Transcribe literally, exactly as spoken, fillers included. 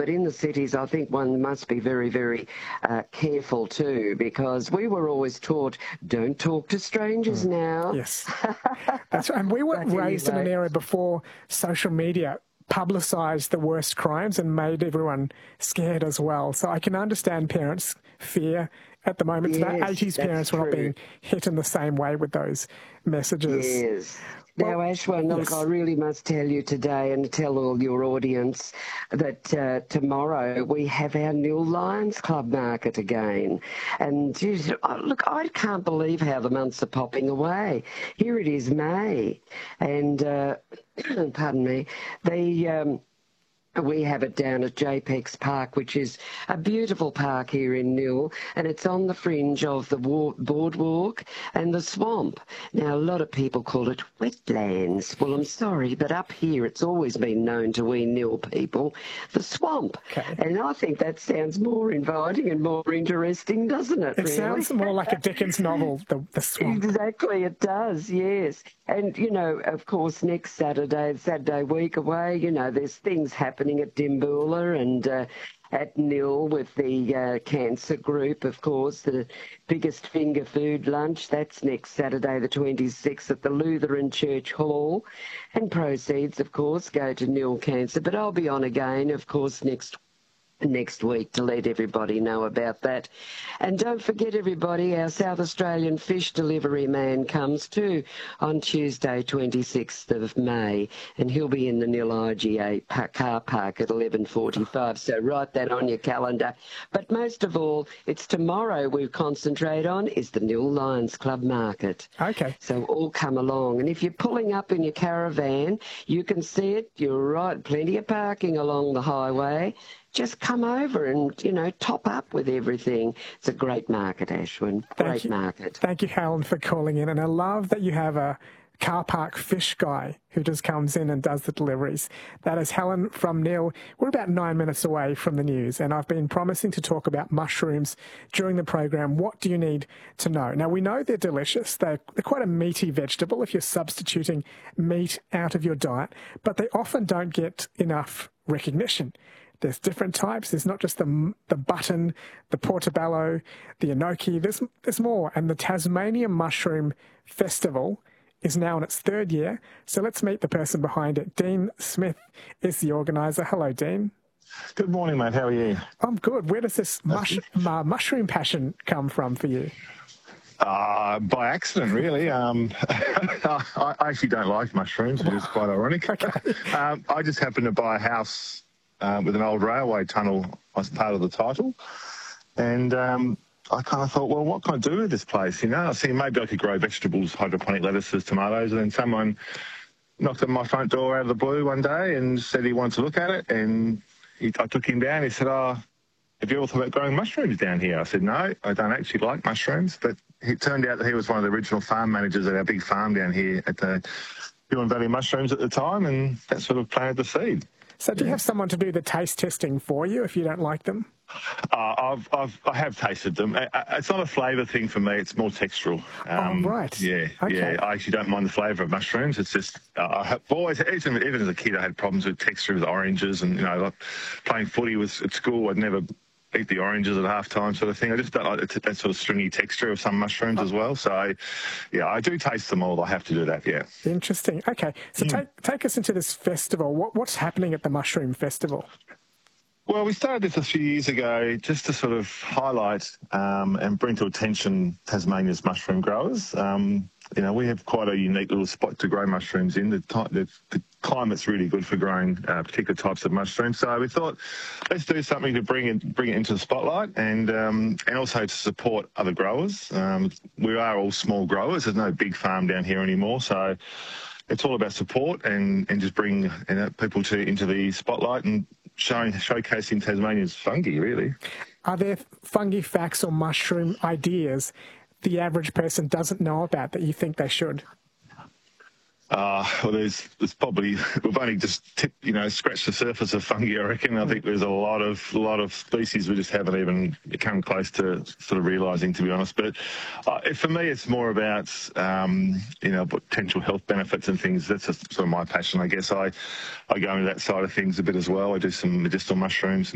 but in the cities, I think one must be very, very uh, careful too, because we were always taught, don't talk to strangers mm. now. Yes, that's right. And we were but raised anyway. in an era before social media publicised the worst crimes and made everyone scared as well. So I can understand parents' fear at the moment. Yes, the eighties parents were true. not being hit in the same way with those messages. Yes. Well, now, Ashwin, yes. look, I really must tell you today and tell all your audience that uh, tomorrow we have our Nil Lions Club market again. And geez, look, I can't believe how the months are popping away. Here it is May. And, uh, pardon me, the... Um, we have it down at JPEX Park, which is a beautiful park here in Nil, and it's on the fringe of the boardwalk and the swamp. Now, a lot of people call it wetlands. Well, I'm sorry, but up here it's always been known to we Nil people, the swamp. Okay. And I think that sounds more inviting and more interesting, doesn't it? It really? sounds more like a Dickens novel, the, the swamp. Exactly, it does, yes. And, you know, of course, next Saturday, Saturday week away, you know, there's things happening at Dimboola and uh, at Nil with the uh, cancer group, of course, the biggest finger food lunch. That's next Saturday the twenty-sixth at the Lutheran Church Hall. And proceeds, of course, go to Nil Cancer. But I'll be on again, of course, next next week to let everybody know about that. And don't forget, everybody, our South Australian fish delivery man comes too on Tuesday, twenty-sixth of May, and he'll be in the Nil I G A car park at eleven forty-five, so write that on your calendar. But most of all, it's tomorrow we concentrate on is the Nil Lions Club market. Okay. So all come along, and if you're pulling up in your caravan, you can see it. You're right, plenty of parking along the highway. Just come over and, you know, top up with everything. It's a great market, Ashwin. Great Thank you. market. Thank you, Helen, for calling in. And I love that you have a car park fish guy who just comes in and does the deliveries. That is Helen from Nil. We're about nine minutes away from the news, and I've been promising to talk about mushrooms during the program. What do you need to know? Now, we know they're delicious. They're, they're quite a meaty vegetable if you're substituting meat out of your diet, but they often don't get enough recognition. There's different types. There's not just the the button, the portobello, the enoki. There's, there's more. And the Tasmania Mushroom Festival is now in its third year. So let's meet the person behind it. Dean Smith is the organiser. Hello, Dean. Good morning, mate. How are you? I'm good. Where does this mush, uh, mushroom passion come from for you? Uh, by accident, really. Um, I actually don't like mushrooms, which is quite ironic. Okay. um, I just happened to buy a house Uh, with an old railway tunnel as part of the title. And um, I kind of thought, well, what can I do with this place? You know, I see maybe I could grow vegetables, hydroponic lettuces, tomatoes, and then someone knocked on my front door out of the blue one day and said he wanted to look at it. And he, I took him down. He said, oh, have you ever thought about growing mushrooms down here? I said, no, I don't actually like mushrooms. But it turned out that he was one of the original farm managers at our big farm down here at the Huon Valley Mushrooms at the time, and that sort of planted the seed. So do you have someone to do the taste testing for you if you don't like them? Uh, I've, I've, I have tasted them. It's not a flavour thing for me. It's more textural. Um, oh, right. Yeah, okay. yeah. I actually don't mind the flavour of mushrooms. It's just, uh, I have always, even, even as a kid, I had problems with texture with oranges and, you know, like playing footy was at school, I'd never eat the oranges at half time sort of thing. I just don't like that sort of stringy texture of some mushrooms as well. So, I, yeah, I do taste them all. I have to do that, yeah. Interesting. Okay, so mm. take take us into this festival. What What's happening at the Mushroom Festival? Well, we started this a few years ago just to sort of highlight um, and bring to attention Tasmania's mushroom growers. Um, you know, we have quite a unique little spot to grow mushrooms in. The, the, the climate's really good for growing uh, particular types of mushrooms. So we thought, let's do something to bring it, bring it into the spotlight and um, and also to support other growers. Um, we are all small growers. There's no big farm down here anymore. So it's all about support and, and just bring you know, people to into the spotlight and showing showcasing Tasmania's fungi, really. Are there fungi facts or mushroom ideas the average person doesn't know about that you think they should? Uh, well, there's, there's probably, we've only just tipped, you know, scratched the surface of fungi, I reckon. I think there's a lot of a lot of species we just haven't even come close to sort of realising, to be honest. But uh, for me, it's more about, um, you know, potential health benefits and things. That's just sort of my passion, I guess. I, I go into that side of things a bit as well. I do some medicinal mushrooms.